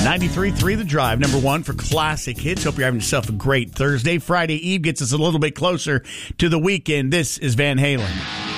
93.3 The Drive, number one for classic hits. Hope you're having yourself a great Thursday. Friday Eve gets us a little bit closer to the weekend. This is Van Halen.